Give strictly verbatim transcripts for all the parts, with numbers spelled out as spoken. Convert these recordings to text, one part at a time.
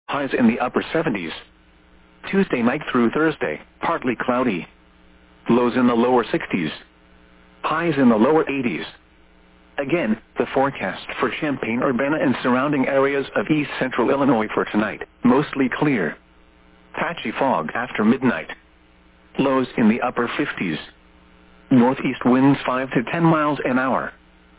Highs in the upper seventies. Tuesday night through Thursday, partly cloudy. Lows in the lower sixties. Highs in the lower eighties. Again, the forecast for Champaign-Urbana and surrounding areas of east central Illinois for tonight, mostly clear. Patchy fog after midnight. Lows in the upper fifties. Northeast winds five to ten miles an hour.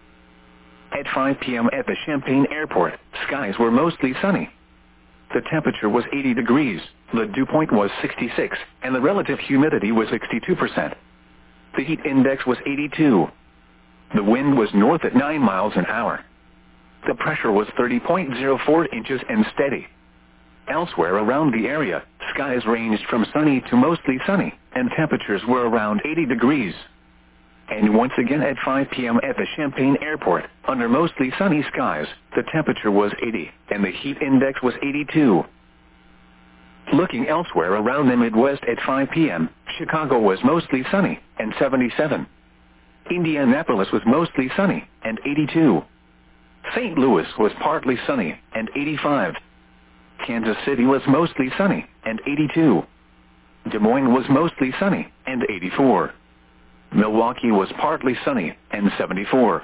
At five p m at the Champaign Airport, skies were mostly sunny. The temperature was eighty degrees, the dew point was sixty-six, and the relative humidity was sixty-two percent. The heat index was eighty-two. The wind was north at nine miles an hour. The pressure was thirty point zero four inches and steady. Elsewhere around the area, skies ranged from sunny to mostly sunny, and temperatures were around eighty degrees. And once again at five p m at the Champaign Airport, under mostly sunny skies, the temperature was eighty, and the heat index was eighty-two. Looking elsewhere around the Midwest at five p m, Chicago was mostly sunny, and seventy-seven. Indianapolis was mostly sunny, and eighty-two. Saint Louis was partly sunny, and eighty-five. Kansas City was mostly sunny, and eighty-two. Des Moines was mostly sunny, and eighty-four. Milwaukee was partly sunny, and seventy-four.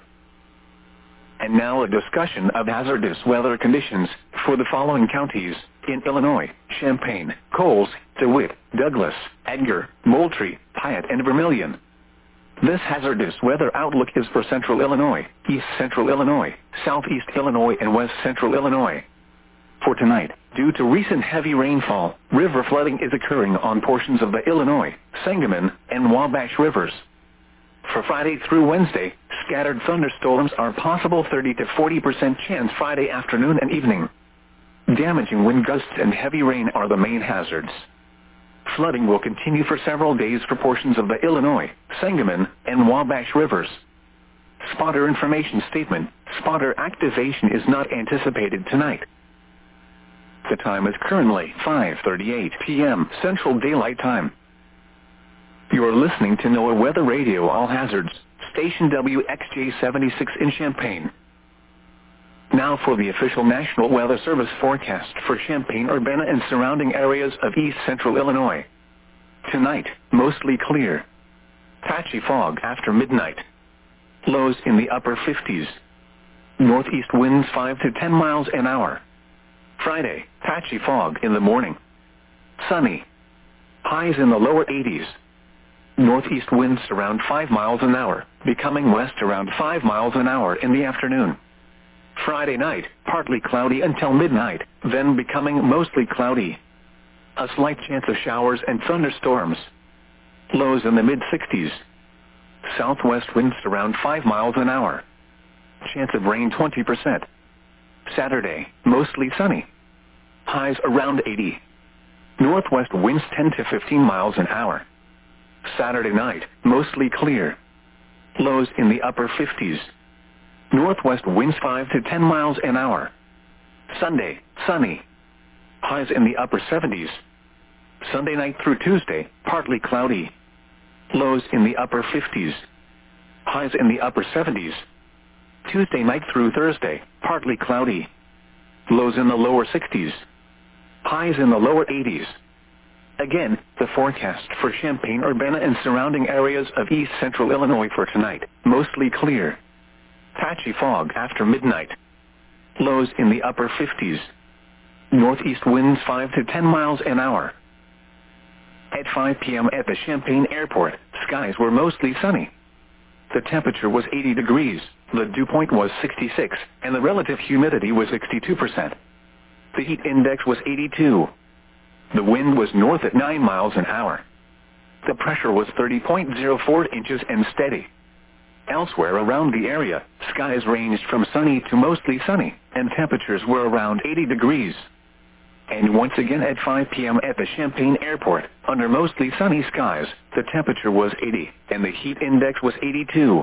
And now a discussion of hazardous weather conditions for the following counties in Illinois: Champaign, Coles, DeWitt, Douglas, Edgar, Moultrie, Piatt, and Vermilion. This hazardous weather outlook is for central Illinois, east central Illinois, southeast Illinois, and west central Illinois. For tonight, due to recent heavy rainfall, river flooding is occurring on portions of the Illinois, Sangamon, and Wabash rivers. For Friday through Wednesday, scattered thunderstorms are possible, thirty to forty percent chance Friday afternoon and evening. Damaging wind gusts and heavy rain are the main hazards. Flooding will continue for several days for portions of the Illinois, Sangamon, and Wabash rivers. Spotter information statement: spotter activation is not anticipated tonight. The time is currently five thirty-eight p m Central Daylight Time. You are listening to NOAA Weather Radio All Hazards, station W X J seventy-six in Champaign. Now for the official National Weather Service forecast for Champaign-Urbana and surrounding areas of east central Illinois. Tonight, mostly clear. Patchy fog after midnight. Lows in the upper fifties. Northeast winds five to ten miles an hour. Friday, patchy fog in the morning. Sunny. Highs in the lower eighties. Northeast winds around five miles an hour, becoming west around five miles an hour in the afternoon. Friday night, partly cloudy until midnight, then becoming mostly cloudy. A slight chance of showers and thunderstorms. Lows in the mid-sixties. Southwest winds around five miles an hour. Chance of rain twenty percent. Saturday, mostly sunny. Highs around eighty. Northwest winds ten to fifteen miles an hour. Saturday night, mostly clear. Lows in the upper fifties. Northwest winds five to ten miles an hour. Sunday, sunny. Highs in the upper seventies. Sunday night through Tuesday, partly cloudy. Lows in the upper fifties. Highs in the upper seventies. Tuesday night through Thursday, partly cloudy. Lows in the lower sixties. Highs in the lower eighties. Again, the forecast for Champaign-Urbana and surrounding areas of east central Illinois for tonight, mostly clear. Patchy fog after midnight. Lows in the upper fifties. Northeast winds five to ten miles an hour. At five p m at the Champaign Airport, skies were mostly sunny. The temperature was eighty degrees, the dew point was sixty-six, and the relative humidity was sixty-two percent. The heat index was eighty-two. The wind was north at nine miles an hour. The pressure was thirty point zero four inches and steady. Elsewhere around the area, skies ranged from sunny to mostly sunny, and temperatures were around eighty degrees. And once again at five p m at the Champaign Airport, under mostly sunny skies, the temperature was eighty, and the heat index was eighty-two.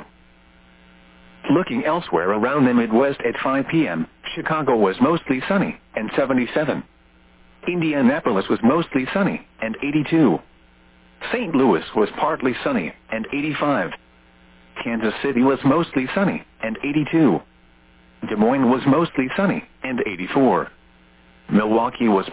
Looking elsewhere around the Midwest at five p m, Chicago was mostly sunny, and seventy-seven. Indianapolis was mostly sunny, and eighty-two. Saint Louis was partly sunny, and eighty-five. Kansas City was mostly sunny, and eighty-two. Des Moines was mostly sunny, and eighty-four. Milwaukee was